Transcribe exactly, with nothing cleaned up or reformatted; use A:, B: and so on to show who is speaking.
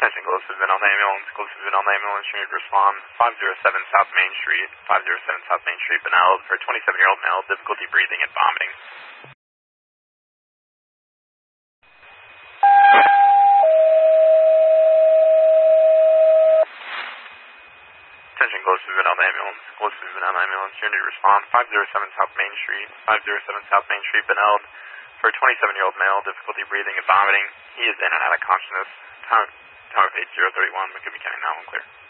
A: Attention, Gloucester Vinal Ambulance, Gloucester Vinal Ambulance, you need to respond. five oh seven South Main Street, five oh seven South Main Street, Beneld, for a twenty-seven-year-old male, difficulty breathing and vomiting. Attention, Gloucester Vinal Ambulance, Gloucester Vinal Ambulance, you need to respond. five oh seven South Main Street, five oh seven South Main Street, Beneld, for a twenty-seven-year-old male, difficulty breathing and vomiting. He is in and out of consciousness. Time, time of eight oh three one, McCombie County, now unclear.